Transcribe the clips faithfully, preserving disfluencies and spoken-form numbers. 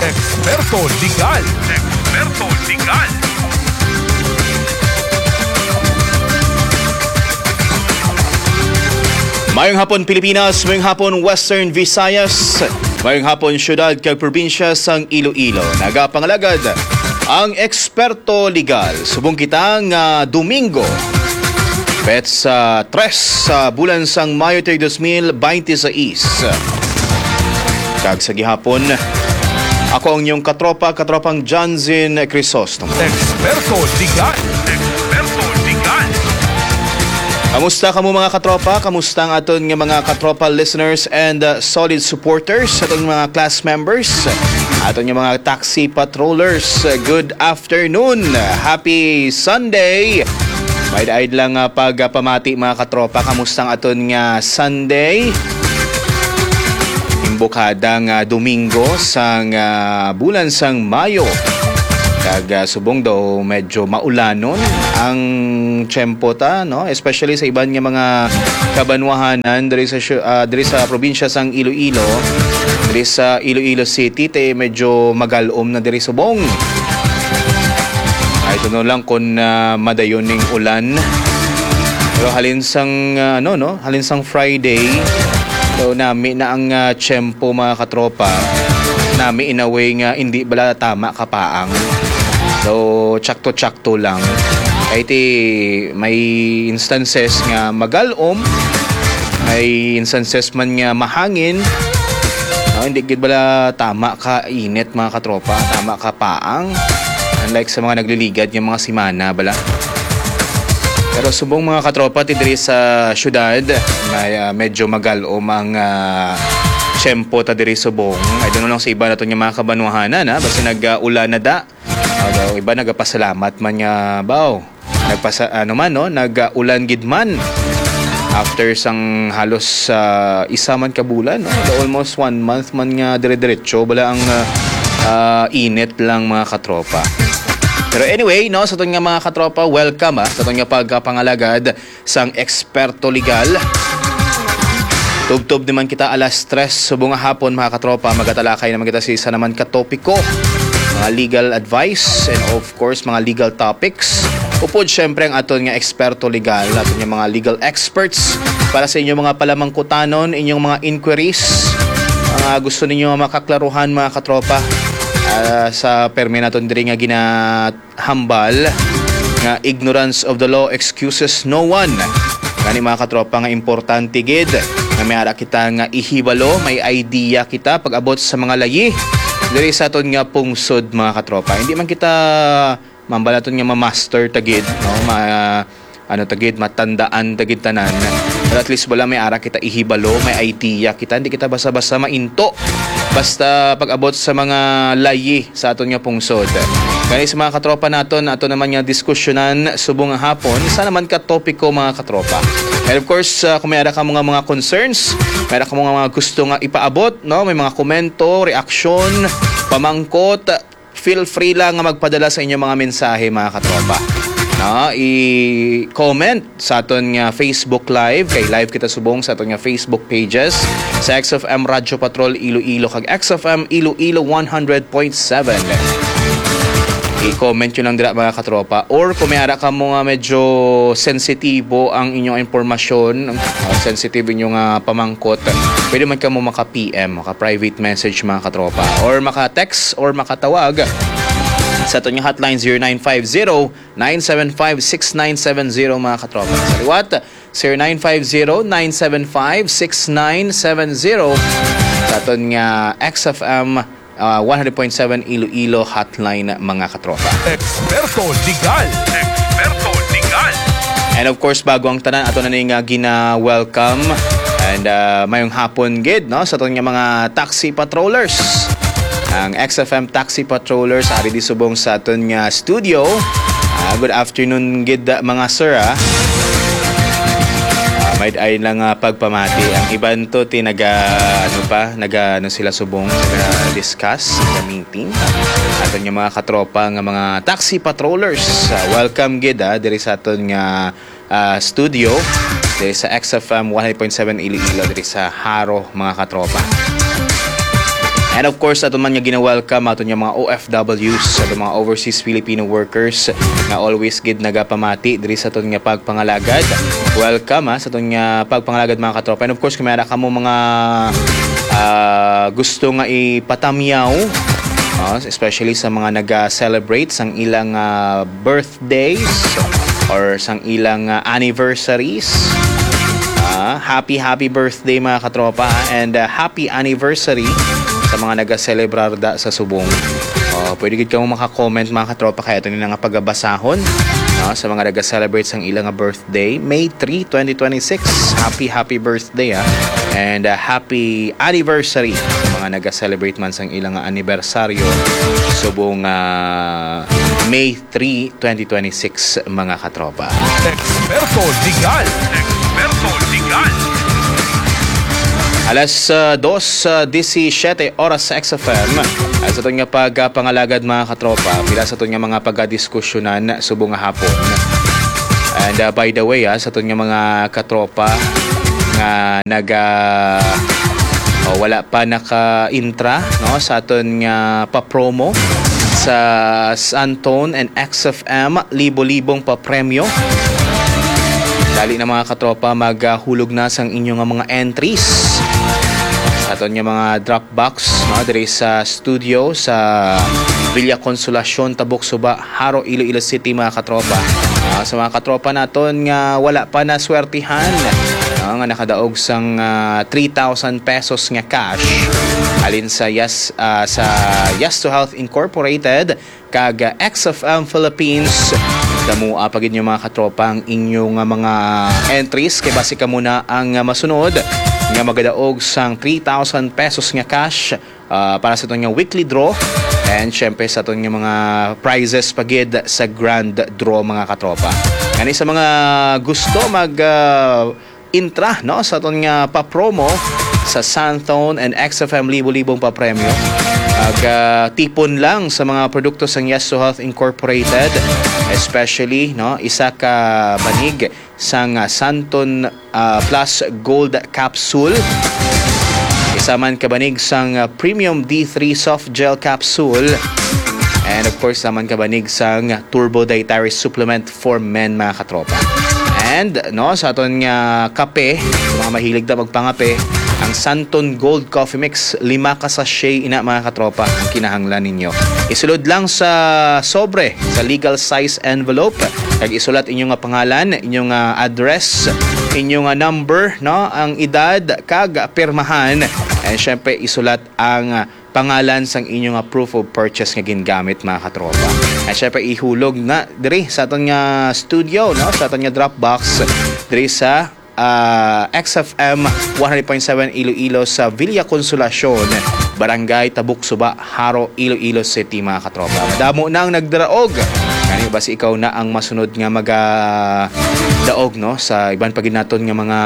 Eksperto Legal. Eksperto Legal. Mayong hapon Pilipinas, mayong hapon Western Visayas, mayong hapon syudad kag probinsya sang Iloilo. Nagapangalagad ang Eksperto Legal. Subong kitang uh, Domingo, bet sa tres sa bulan sang Mayo two thousand twenty-six. Kag sa gihapon, ako ang inyong katropa, katropang Johnzin Crisostomo. Eksperto Legal. Eksperto Legal. Kamusta kamo mga katropa? Kamusta ang aton nga mga katropa listeners and uh, solid supporters, aton mga class members, aton nga mga taxi patrollers? Good afternoon. Happy Sunday. May daid lang uh, pagpamati mga katropa. Kamusta ang aton nga Sunday? Imbokadang uh, Domingo sang uh, bulan sang Mayo. Kag uh, subong daw medyo maulanon ang tiyempo ta, no? Especially sa iban nga mga kabanwahanan diri sa uh, diri sa probinsya sang Iloilo, diri sa Iloilo City te medyo magalom na diri subong. Ay tuno lang kun uh, madayon ning ulan. Pero halin sang uh, ano no, halin sang Friday daw nami na ang uh, tiyempo mga katropa. Nami in a way nga hindi bala tama kapaang. So, tsakto-tsakto lang. Ay ti may instances nga magalom, may instances man nga mahangin. No, hindi gid bala tama ka init mga katropa, tama ka paang. Unlike sa mga nagliligad yung mga simana bala. Pero subong mga katropa ti diri sa syudad, may uh, medyo magalom ang uh, tiyempo ta diri subong. Ay doon lang sa iba nato nga mga kabanwahanan, ha? Basta nag-ulan na da. Uh, iba nagapasalamat man nga baw. Nagpasa ano man no, nag-ulan gid man. After sang halos uh, isa man ka bulan, no? Almost one month man nga dire-diretso bala ang uh, uh, init lang mga katropa. Pero anyway, no, sa itong nga mga katropa, welcome ha, sa itong nga pagkapangalagad sang Eksperto Legal. Tub-tub naman kita alas tres subong hapon mga katropa, magatalakay naman kita sa isa naman katopiko, mga legal advice and of course mga legal topics. Upod syempre ang aton nga Eksperto Legal, aton nga mga legal experts para sa inyong mga palamangkutanon, inyong mga inquiries, mga gusto ninyo makaklaruhan mga katropa. Uh, sa permi naton diri nga ginahambal nga ignorance of the law excuses no one. Kani mga katropa nga importante gid nga may ara kita nga ihibalo, may idea kita pag-abot sa mga layi diri sa aton nga pungsod mga katropa. Hindi man kita mambalaton nga ma-master tagid, no? Ma uh, ano tagid matandaan tagid tanan. Pero at least wala may ara kita ihibalo, may idea kita, hindi kita basta-basta mainto. Basta pag-abot sa mga layi sa aton nga pungsod. Kani sa mga katropa naton, ato naman nga diskusyonan subong nga hapon, isa naman ka topiko mga katropa. And of course, uh, kung may ara ka mga mga concerns, may ara ka mga, mga gusto nga ipaabot, no? May mga komento, reaksyon, pamangkot, feel free lang nga magpadala sa inyong mga mensahe mga katropa. No, i-comment sa aton nga Facebook Live, kay live kita subong sa aton nga Facebook pages sa X F M Radyo Patrol Iloilo kag X F M Iloilo one hundred point seven. I-comment nyo lang dira mga katropa, or kung may ara ka mo nga medyo sensitibo ang inyong informasyon, uh, sensitive inyong uh, pamangkot, pwede man ka mo maka-P M, maka-private message mga katropa, or maka-text or makatawag sa aton nga hotline zero nine five zero, nine seven five, six nine seven zero mga katropa. Sa liwat, zero nine five zero, nine seven five, six nine seven zero sa aton nga X F M uh, one hundred point seven Iloilo hotline mga katropa. Eksperto Legal. Eksperto Legal. And of course, bago ang tanan, ato na ning uh, gina-welcome and uh, mayong hapon gid, no, sa aton nga mga taxi patrollers. Ang X F M Taxi Patrollers ari di subong sa aton nga studio. Uh, good afternoon gid mga sir. Ah. Uh, may ay lang uh, pagpamati. Ang iban to ti naga ano pa, naga ano sila subong uh, discuss sa meeting. Aton nga mga katropa nga mga taxi patrollers. Uh, welcome gid ah, diri sa aton nga uh, studio diri sa X F M one hundred point seven Iloilo diri sa Haro mga katropa. And of course, ato man nga gina-welcome ato nga mga O F Ws, ato mga overseas Filipino workers nga always gid nagapamati diri sa ato nga pagpangalagad. Welcome ha, sa ato nga pagpangalagad mga katropa. And of course, kung meron ka mo mga uh, gusto nga ipatamyaw, uh, especially sa mga nag-celebrate sang ilang uh, birthdays or sang ilang uh, anniversaries. Uh, happy happy birthday mga katropa, and uh, happy anniversary sa mga nag-celebrar da sa subong. Uh, pwede gid ka mo maka-comment mga katropa, kaya ito nila nga pagbabasahon uh, sa mga nag-celebrate sang ilang birthday. May third, twenty twenty-six. Happy happy birthday ha. And uh, happy anniversary sa mga nag-celebrate man sang ilang anibersaryo subong uh, May third, twenty twenty-six mga katropa. Experto Legal. Experto Legal. Alas uh, dos uh, disisiete oras sa X F M. At sa itong nga pagpangalagad mga katropa, pila sa itong nga mga pagdiskusyonan subong nga hapon. And uh, by the way, uh, sa itong nga mga katropa nga naga uh, wala pa naka-intra no, sa itong nga pa-promo sa Santone and X F M, libo-libong pa-premyo. Dali na mga katropa, maghulog na sang inyong mga entries sa aton nga mga Dropbox no, diri sa studio sa Villa Consolacion, Tabuk Suba, Haro, Iloilo City mga katropa. Uh, sa mga katropa naton nga wala pa na swertihan, uh, nga nakadaog sang uh, three thousand pesos nga cash alin sa Yes uh, sa Yes to Health Incorporated kag uh, X F M Philippines. Damo uh, pagid nyo mga katropa ang inyong uh, mga entries, kay base ka muna ang uh, masunod nga magadaog sang three thousand pesos nga cash uh, para sa itong nga weekly draw, and syempre sa itong nga mga prizes pagid sa grand draw mga katropa. Ngani sa mga gusto mag uh, intra no, sa itong nga pa-promo sa Santone and X F M, libo-libong pa-premyo. Ag uh, tipon lang sa mga produkto sang Yes to Health Incorporated, especially no, isa ka banig sang uh, Santon uh, Plus Gold Capsule, isa man ka banig sang uh, Premium D three Soft Gel Capsule, and of course naman ka banig sang uh, Turbo Dietary Supplement for Men mga katropa. And no, sa aton nga kape, mga mahilig na magpangape, ang Santon Gold Coffee Mix, lima ka sachet ina mga katropa ang kinahanglan ninyo. Isulod lang sa sobre, sa legal size envelope, kag isulat inyong nga pangalan, inyong nga address, inyong nga number, no, ang edad kag pirmahan, and syempre isulat ang pangalan sang inyong nga proof of purchase nga gingamit mga katropa. At syempre ihulog na diri sa aton nga studio, no, sa aton nga Dropbox diri sa Uh, X F M one hundred point seven Iloilo sa Villa Consolacion, Barangay Tabuk Suba, Haro, Iloilo City mga katropa. Madamo na ang nagdaraog. Kani ba si ikaw na ang masunod nga maga daog no sa iban paginaton nga mga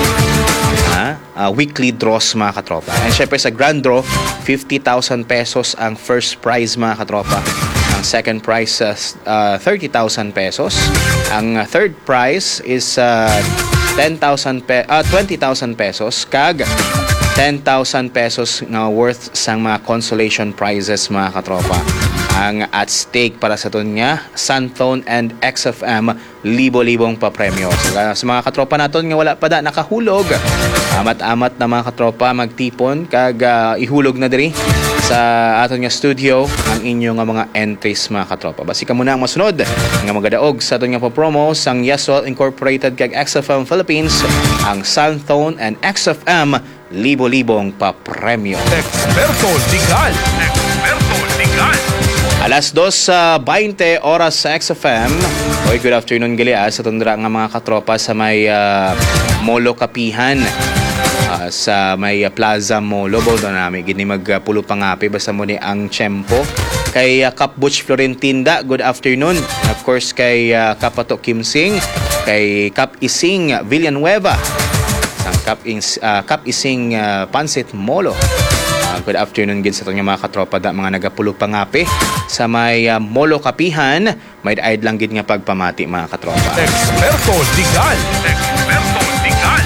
ha, uh, weekly draws mga katropa. And syempre sa grand draw, fifty thousand pesos ang first prize mga katropa. Ang second prize uh, uh, thirty thousand pesos. Ang uh, third prize is uh, ten thousand pe uh, twenty thousand pesos kag ten thousand pesos na worth sang mga consolation prizes mga katropa ang at stake para sa ton nga Santone and X F M, libo-libong pa premyo. So, sa mga katropa naton nga wala pa da nakahulog, amat-amat na mga katropa magtipon kag uh, ihulog na diri sa aton nga studio ang inyong nga mga entries mga katropa. Basi ka muna ang masunod nga magadaog sa aton nga pa-promo sang Yes to Health Incorporated kag X F M Philippines, ang Santone and X F M, libo-libong pa premyo. Experto Legal. Experto Legal. Alas dos sa twenty oras sa X F M. Oy, good afternoon gali ah, sa tundra nga mga katropa sa may uh, Molo Kapihan. Uh, sa may uh, Plaza Molo bo do nami gini magpulo uh, pangapi basta mo ni ang Tiyempo. Kay uh, Kap Butch Florentinda, good afternoon. Of course kay uh, Kapato Kimsing, kay Kap Ising Villanueva, sang Kap, Ins, uh, Kap Ising uh, Pansit Molo. Uh, good afternoon gid sa itong mga katropa da mga nagapulo pangapi sa may uh, Molo Kapihan. May daid lang gid nga pagpamati mga katropa. Experto Legal. Experto Legal.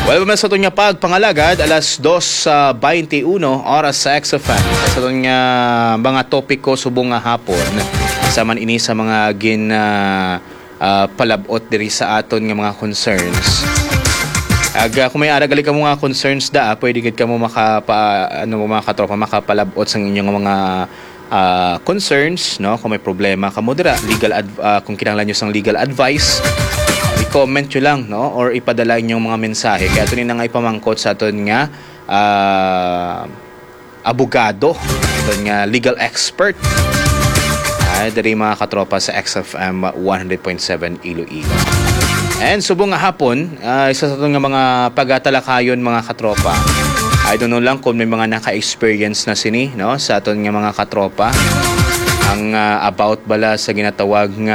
Well, sa ito nga pagpangalagad, alas dos sa twenty-one, oras sa X F M. Sa ito nga mga topiko subong nga hapon, sa man ini sa mga gin uh, uh, palabot diri sa aton nga mga concerns. Aga kung may aragali ka mo nga concerns da, pwede gid ka mo makapa ano mo mga katropa makapalabot sa inyong mga uh, concerns, no? Kung may problema ka mo dira, legal adv- uh, kung kinahanglan niyo sang legal advice, i-comment nyo lang, no? Or ipadala inyong mga mensahe. Kaya ito na nga ipamangkot sa aton nga uh, abogado, aton nga legal expert. Ay, dari mga katropa sa X F M one hundred point seven Iloilo. And subong nga hapon, uh, isa sa aton nga mga pagatalakayon mga katropa. I don't know lang kung may mga naka-experience na sini, no? Sa aton nga mga katropa. Ang uh, about bala sa ginatawag nga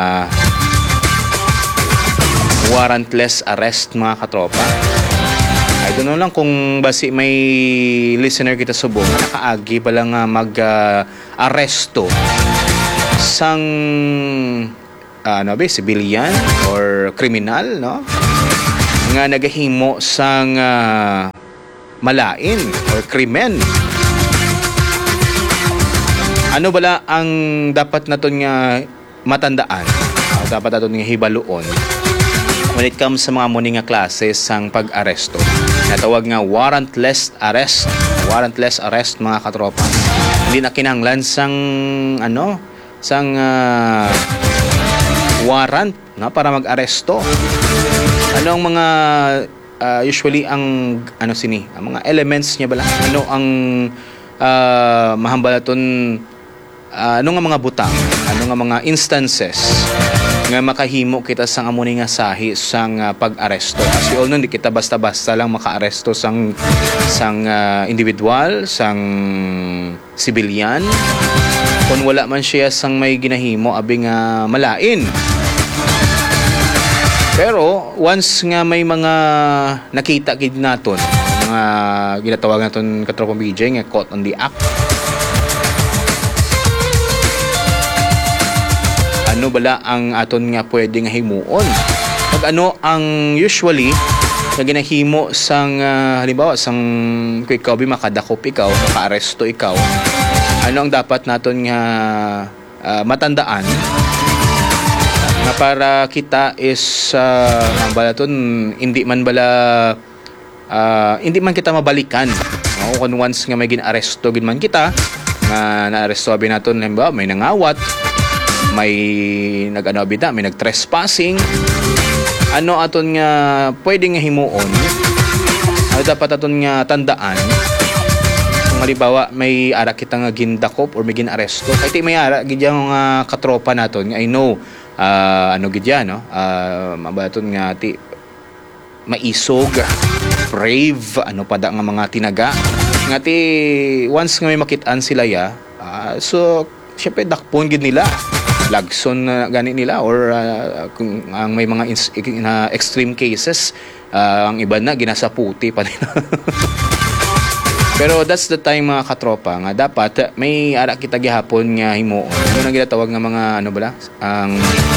warrantless arrest mga katropa. I don't know lang kung basi may listener kita subong na nakaagi pala nga mag-aresto uh, sang uh, ano ba, civilian or criminal, no? Nga nagahimo sang uh, malain or krimen. Ano bala ang dapat naton nga matandaan? Uh, dapat naton nga hibaluon when it comes sa mga muni nga klase sang pag-aresto. Natawag nga warrantless arrest. Warrantless arrest mga katropa. Hindi na kinahanglan sang ano, sang uh, warrant na para mag-aresto. Ano ang mga uh, usually ang ano sini, ang mga elements niya bala? Ano ang uh, mahambalaton uh, ano nga mga butang? Ano nga mga instances nga makahimo kita sang amuni nga sahi sang uh, pag-aresto. Kasi all nun, di kita basta-basta lang maka-aresto sang sang uh, individual, sang civilian. Kung wala man siya sang may ginahimo abing uh, malain. Pero once nga may mga nakita gid naton, mga ginatawag naton katropang B J nga caught on the act. Ano bala ang aton nga pwede nga himuon? Pag ano ang usually na ginahimo sang uh, halimbawa sang kung ikaw bi makadakop ikaw, maka-aresto ikaw, ano ang dapat naton nga uh, matandaan na para kita is uh, ang bala ton hindi man bala uh, hindi man kita mabalikan. No? Kung once nga may ginaresto gid man kita, nga naaresto abi naton halimbawa may nangawat, may nag-ano bida, may nag-trespassing. Ano aton nga pwede nga himuon? Ano dapat aton nga tandaan? Kung halimbawa may ara kita nga gindakop or may ginaresto, kahit may ara gid yang uh, katropa naton, I know uh, ano gid yan, no? Uh, mabaton nga ti maisog, brave, ano pa da nga mga tinaga. Nga ti once nga may makitaan sila ya, uh, so syempre dakpon gid nila. Lagson na uh, gani nila or uh, kung ang may mga ins- uh, extreme cases, uh, ang iba na ginasaputi pa nila. Pero that's the time mga katropa nga dapat may ara kita gihapon nga himuon. Ano nang ginatawag nga mga ano bala ang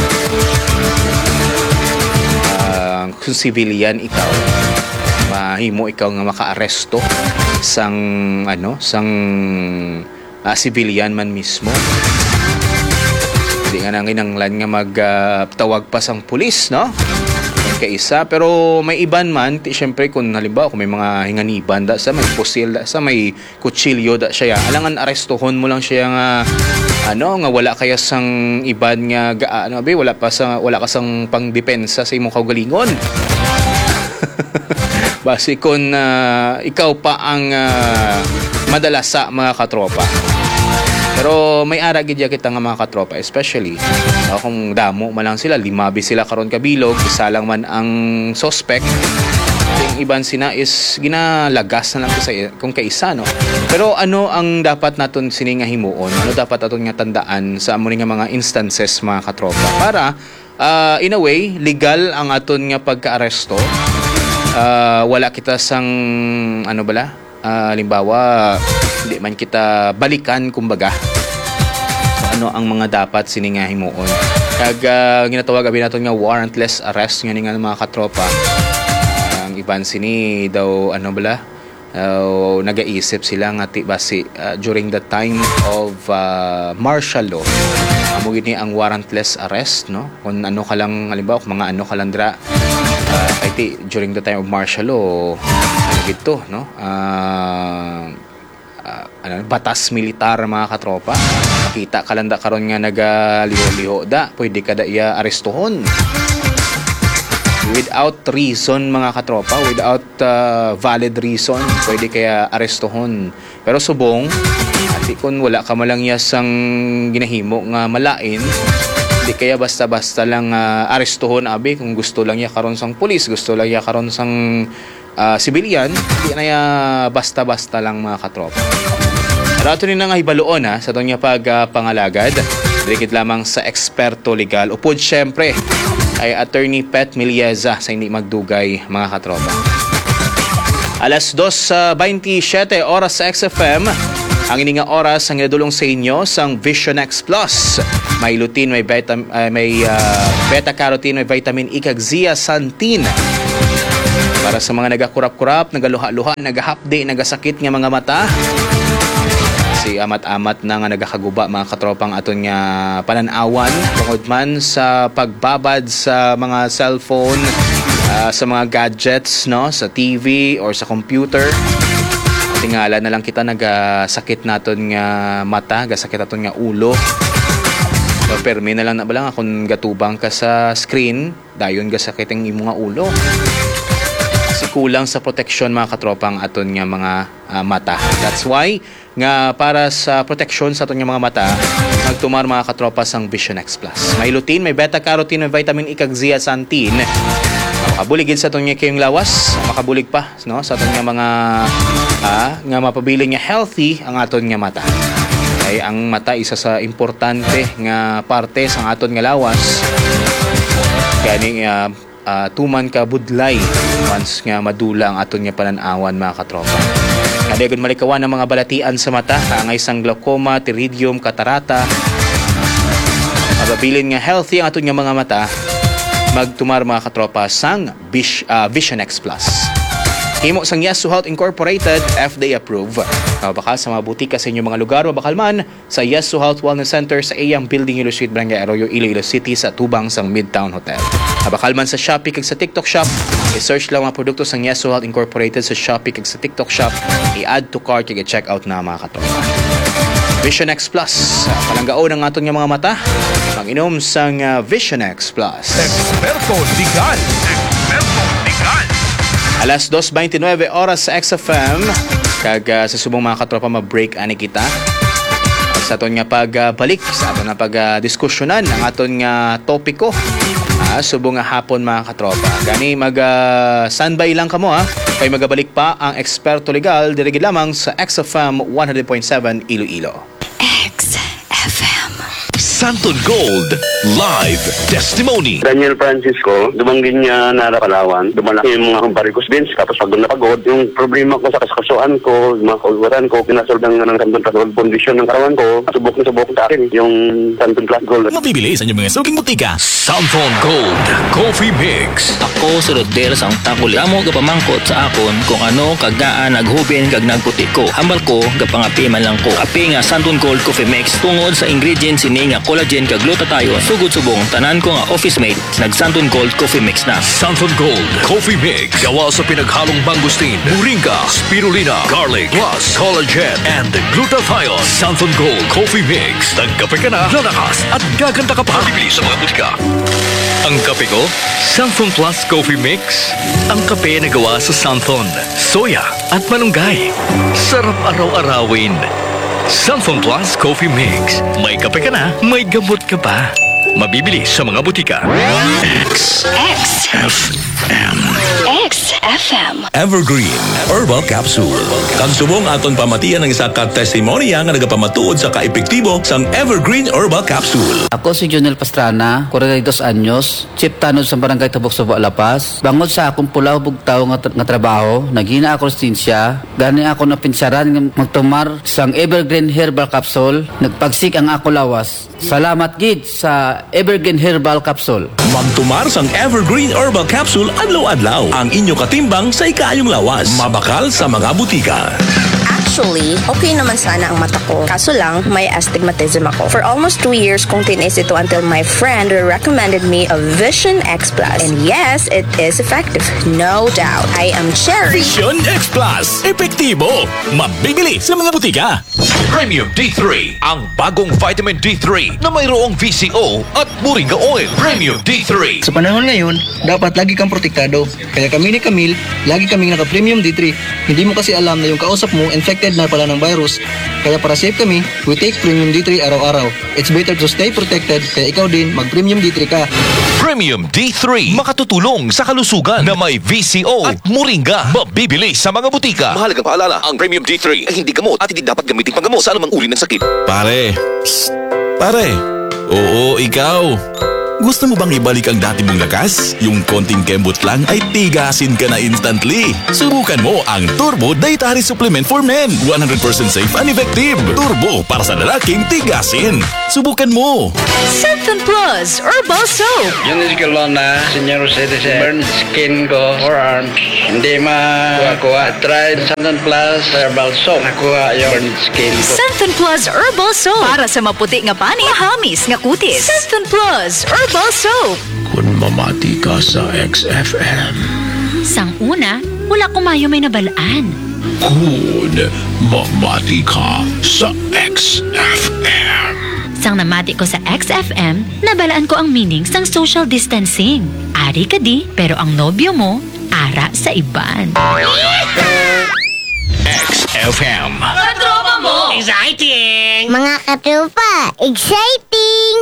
uh, kung civilian ikaw, mahimo ikaw nga maka-aresto sang ano sang uh, civilian man mismo. Hindi nga nang inanglan nga magtawag uh, pa sang pulis, no? Kaisa, pero may iban man, ti, syempre kung halimbawa kung may mga hinganiban da sa may pusil da sa may kutsilyo da siya, alangan arestohon mo lang siya nga ano nga wala kaya sang iban nga ga, ano abi wala pa sa wala ka sang pangdepensa sa imong kaugalingon. Basi kung uh, ikaw pa ang uh, madala sa mga katropa. Pero may ara gid kita nga mga katropa, especially uh, kung damo man lang sila, limabi sila karon kabilog, isa lang man ang suspect. Yung iban sina is ginalagas na lang sa kung kaisa, no. Pero ano ang dapat naton sini nga himuon? Ano dapat aton nga tandaan sa amo nga mga instances mga katropa para uh, in a way legal ang aton nga pagka-aresto. Uh, wala kita sang ano bala? Uh, halimbawa hindi man kita balikan kumbaga. So, ano ang mga dapat sini nga himuon? Kag uh, ginatawag abi naton nga warrantless arrest nga nga mga katropa. Ang iban sini daw ano bala uh, nagaisip sila nga ti basi uh, during the time of uh, martial law amo gini ang warrantless arrest no kung ano ka lang halimbawa kung mga ano ka lang dra uh, kay ti during the time of martial law ano gito no uh, uh, ano, batas militar mga katropa kita kalanda karon nga nagaliho-liho da pwede ka da iya arestuhon without reason mga katropa, without uh, valid reason, pwede kaya arestuhon. Pero subong, ati kung wala ka malang yasang ginahimo nga malain, hindi kaya basta-basta lang uh, arestuhon abi kung gusto lang ya karon sang pulis, gusto lang ya karon sang uh, sibilyan, hindi na ya basta-basta lang mga katropa. Pero ito rin nga hibaloon ha, sa itong pag uh, pangalagad, dirikit lamang sa eksperto legal. Upod syempre, ay Attorney Pet Milieza sa hindi magdugay mga katropa. Alas dos twenty-seven oras sa X F M. Ang ini nga oras ang inadulong sa inyo sang Vision X Plus. May lutein, may beta, uh, may uh, beta-carotene, may vitamin E kag zeaxanthin. Para sa mga nagakurap-kurap, nagaluha-luha, nagahapdi, nagasakit nga mga mata. Si amat-amat na nga nagakaguba mga katropang aton nga pananawan tungod man sa pagbabad sa mga cellphone, uh, sa mga gadgets, no, sa T V or sa computer. Tingala na lang kita nagasakit naton nga mata, gasakit naton nga ulo. So, permi na lang na balang kung gatubang ka sa screen, dayon gasakit ang imong nga ulo. Kasi kulang sa proteksyon mga katropang aton nga mga uh, mata. That's why nga para sa proteksyon sa aton nga mga mata, magtumar mga katropa sang Vision X Plus. May lutein, may beta-carotene, may vitamin E kag zeaxanthin. Makabulig sa aton nga kayong lawas, makabulig pa no sa aton nga mga ah, nga mapabiling nga healthy ang aton nga mata. Ay ang mata isa sa importante nga parte sa aton nga lawas. Gani uh, uh, tuman ka budlay once nga madula ang aton nga pananawan mga katropa. Kadayon malikawan ang mga balatian sa mata, kaangay sang glaucoma, pterygium, katarata. Mababilin nga healthy ang aton nga mga mata, magtumar mga katropa sang Vish, uh, Vision X Plus. Himo sang Yasu Health Incorporated, F D A approved. Mabakal sa mga butika sa inyong mga lugar, mabakal man sa Yasu Health Wellness Center sa Ayang Building, Iloilo Street, Barangay Arroyo, Iloilo City sa tubang sang Midtown Hotel. Mabakal man sa Shopee kag sa TikTok Shop, i-search lang mga produkto sang Yasu Health Incorporated sa Shopee kag sa TikTok Shop, i-add to cart kag i-check out na mga katropa. Vision X Plus, palanggaon ang aton nga mga mata, mag-inom sang uh, Vision X Plus. Experto legal. Experto legal. Alas dos twenty-nine oras sa X F M. Kag uh, sa subong mga katropa ma-break ani kita. Sa aton nga pagbalik, uh, sa aton nga pag-diskusyonan uh, ang aton nga topiko. Uh, subong nga hapon mga katropa. Gani mag-standby uh, lang kamo ha. Kay magabalik pa ang eksperto legal dirigid lamang sa X F M one hundred point seven Iloilo. X F M. Santon Gold Live Testimony. Daniel Francisco, dumanggin niya na Palawan, dumalaki yung mga varicose veins, tapos pag napagod, yung problema ko sa kaskasuan ko, mga kauluran ko, pinasolve ng, ng Santon Plus Gold condition ng karawan ko, subok na subok sa akin, yung Santon Plus Gold. Mabibili sa inyong mga suking butika. Santon Gold Coffee Mix. Ako si Rodel sang takuli. Amo gapamangkot sa akon kung ano kagdaan naghubin kag nagputi ko. Hambal ko gapangapi man lang ko. Kape nga Santon Gold Coffee Mix tungod sa ingredients ini nga collagen kag glutathione. Sugod subong tanan ko nga office mate nag Santon Gold Coffee Mix na. Santon Gold Coffee Mix. Gawa sa pinaghalong mangustin, moringa, spirulina, garlic, plus collagen and glutathione. Santon Gold Coffee Mix. Nagkape ka na, lalakas at gaganda ka pa. Bibili sa mga butika. Ang kape ko, Santon Plus Coffee Mix. Ang kape na gawa sa Santon, soya at malunggay. Sarap araw-arawin. Santon Plus Coffee Mix. May kape ka na, may gamot ka pa. Mabibili sa mga butika. X X F M. X F M. Evergreen Herbal Capsule. Kagsubong aton pamatian ng isa ka testimonya nga nagapamatuod sa kaepektibo sang Evergreen Herbal Capsule. Ako si Jonel Pastrana, forty-two anyos, chief tanod sa barangay Tabok, Subo, Alapas. Bangod sa akong pulaw bugtaw nga, tra- nga trabaho, nagina ako sinsya, gani ako napinsaran nga magtumar sang Evergreen Herbal Capsule, nagpagsik ang ako lawas. Salamat gid sa Evergreen Herbal Capsule. Magtumar sang Evergreen Herbal Capsule Santon adlaw-adlaw. Ang inyo katimbang sa ikayong lawas. Mabakal sa mga butika. Actually, okay naman sana ang mata ko. Kaso lang, may astigmatism ako. For almost two years kong tinis ito until my friend recommended me a Vision X Plus. And yes, it is effective. No doubt. I am Cherry. Vision X Plus. Epektibo. Mabibili sa mga butika. Premium D three, ang bagong vitamin D three na mayroong V C O at Moringa Oil. Premium D three. Sa panahon ngayon, dapat lagi kang protektado. Kaya kami ni Camille, lagi kaming naka-Premium D three. Hindi mo kasi alam na yung kausap mo infected na pala ng virus. Kaya para safe kami, we take Premium D three araw-araw. It's better to stay protected, kaya ikaw din mag-Premium D three ka. Premium D three, makatutulong sa kalusugan na may V C O at Moringa. Mabibili sa mga butika. Mahalagang paalala, ang Premium D three ay hindi gamot at hindi dapat gamitin panggamot sa anumang uri ng sakit. Pare. Psst. Pare. Oo, ikaw. Gusto mo bang ibalik ang dati mong lakas? Yung konting kembot lang ay tigasin ka na instantly. Subukan mo ang Turbo Dietary Supplement for Men. one hundred percent safe and effective. Turbo para sa lalaking tigasin. Subukan mo. Santon Plus Herbal Soap. Yun is ko na senior citizen. Burn skin ko, forearms. Hindi makuha-kuha. Try Santon Plus Herbal Soap. Nakuha yung burn skin ko. Santon Plus Herbal Soap. Para sa maputi nga pani, mahamis nga kutis. Santon Plus Herbal Soap. Kung mamati ka sa X F M. Sang una, wala ko mayo may nabalaan. Kung mamati ka sa X F M. Sang namati ko sa X F M, nabalaan ko ang meaning sang social distancing. Ari ka di, pero ang nobyo mo, ara sa iban. X F M. Katropa mo! Mga katropa, exciting!